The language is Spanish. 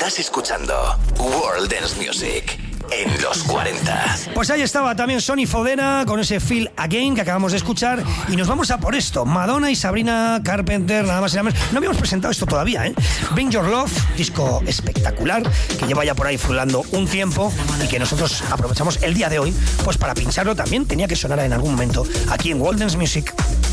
Estás escuchando World Dance Music en los 40. Pues ahí estaba también Sonny Fodera con ese Feel Again que acabamos de escuchar. Y nos vamos a por esto. Madonna y Sabrina Carpenter, nada más y nada menos. No habíamos presentado esto todavía, ¿eh? Bring Your Love, disco espectacular que lleva ya por ahí frulando un tiempo y que nosotros aprovechamos el día de hoy pues para pincharlo también. Tenía que sonar en algún momento aquí en World Dance Music.